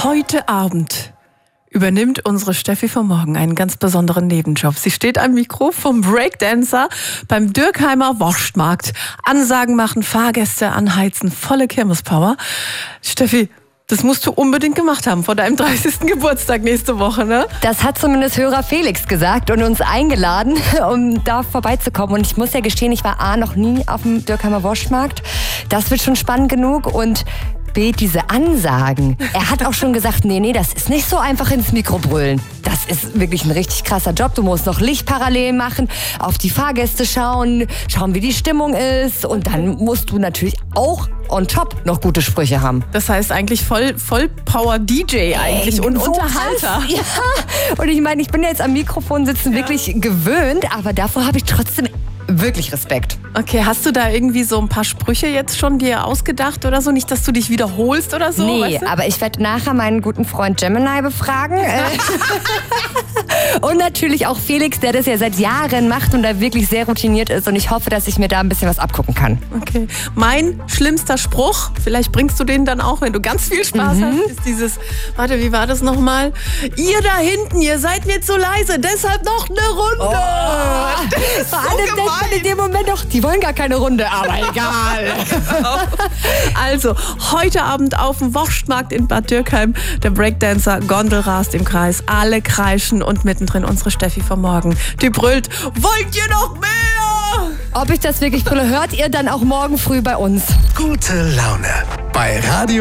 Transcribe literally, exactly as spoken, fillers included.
Heute Abend übernimmt unsere Steffi von Morgen einen ganz besonderen Nebenjob. Sie steht am Mikro vom Breakdancer beim Dürkheimer Wurstmarkt. Ansagen machen, Fahrgäste anheizen, volle Kirmespower. Steffi, das musst du unbedingt gemacht haben vor deinem dreißigsten Geburtstag nächste Woche, ne? Das hat zumindest Hörer Felix gesagt und uns eingeladen, um da vorbeizukommen. Und ich muss ja gestehen, ich war A, noch nie auf dem Dürkheimer Wurstmarkt. Das wird schon spannend genug. Und B, diese Ansagen. Er hat auch schon gesagt, nee, nee, das ist nicht so einfach ins Mikro brüllen. Das ist wirklich ein richtig krasser Job. Du musst noch Licht parallel machen, auf die Fahrgäste schauen, schauen, wie die Stimmung ist. Und dann musst du natürlich auch on top noch gute Sprüche haben. Das heißt eigentlich voll, voll Power-D J eigentlich Ey, und so Unterhalter. Was? Ja, und ich meine, ich bin ja jetzt am Mikrofon sitzen ja. wirklich gewöhnt, aber davor habe ich trotzdem wirklich Respekt. Okay, hast du da irgendwie so ein paar Sprüche jetzt schon dir ausgedacht oder so? Nicht, dass du dich wiederholst oder so? Nee, weißt du? Aber ich werde nachher meinen guten Freund Gemini befragen. Und natürlich auch Felix, der das ja seit Jahren macht und da wirklich sehr routiniert ist. Und ich hoffe, dass ich mir da ein bisschen was abgucken kann. Okay. Mein schlimmster Spruch, vielleicht bringst du den dann auch, wenn du ganz viel Spaß mhm. hast, ist dieses, warte, wie war das nochmal? Ihr da hinten, ihr seid mir zu leise, deshalb noch eine Runde. Oh. Das ist Vor so allem gemein. denkt man in dem Moment doch, die wollen gar keine Runde, aber egal. Also, heute Abend auf dem Wurstmarkt in Bad Dürkheim, der Breakdancer Gondel rast im Kreis, alle kreischen und mittendrin unsere Steffi von Morgen. Die brüllt, wollt ihr noch mehr? Ob ich das wirklich brülle, hört ihr dann auch morgen früh bei uns. Gute Laune bei Radio